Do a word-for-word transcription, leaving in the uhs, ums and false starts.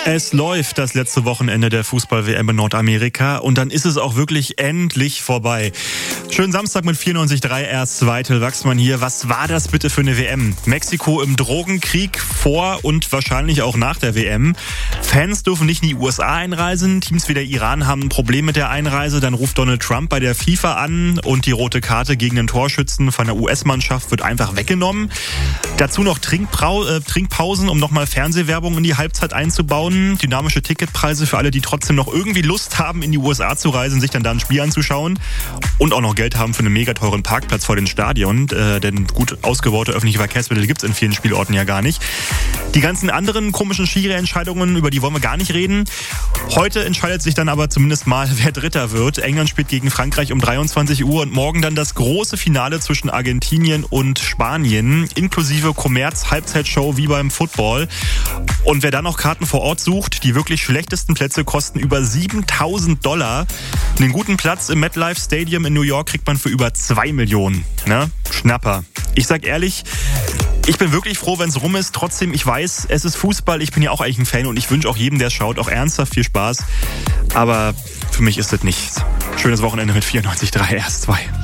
Es läuft das letzte Wochenende der Fußball-W M in Nordamerika und dann ist es auch wirklich endlich vorbei. Schönen Samstag mit vierundneunzig Komma drei erst Weitel Wachsmann hier. Was war das bitte für eine W M? Mexiko im Drogenkrieg vor und wahrscheinlich auch nach der W M. Fans dürfen nicht in die U S A einreisen. Teams wie der Iran haben ein Problem mit der Einreise. Dann ruft Donald Trump bei der FIFA an und die rote Karte gegen den Torschützen von der U S-Mannschaft wird einfach weggenommen. Dazu noch Trinkbrau- äh, Trinkpausen, um nochmal Fernsehwerbung in die Halbzeit einzubauen. Dynamische Ticketpreise für alle, die trotzdem noch irgendwie Lust haben, in die U S A zu reisen, sich dann da ein Spiel anzuschauen und auch noch Geld haben für einen mega teuren Parkplatz vor den Stadion, äh, denn gut ausgebaute öffentliche Verkehrsmittel gibt es in vielen Spielorten ja gar nicht. Die ganzen anderen komischen Schiri-Entscheidungen, über die wollen wir gar nicht reden. Heute entscheidet sich dann aber zumindest mal, wer Dritter wird. England spielt gegen Frankreich um dreiundzwanzig Uhr und morgen dann das große Finale zwischen Argentinien und Spanien, inklusive Kommerz-Halbzeitshow wie beim Football. Und wer dann noch Karten vor Ort sucht, die wirklich schlechtesten Plätze kosten über siebentausend Dollar. Einen guten Platz im MetLife Stadium in New York kriegt man für über zwei Millionen. Ne? Schnapper. Ich sag ehrlich, ich bin wirklich froh, wenn es rum ist. Trotzdem, ich weiß, es ist Fußball. Ich bin ja auch eigentlich ein Fan und ich wünsche auch jedem, der es schaut, auch ernsthaft viel Spaß. Aber für mich ist das nichts. Schönes Wochenende mit vierundneunzig Komma drei erst zwei.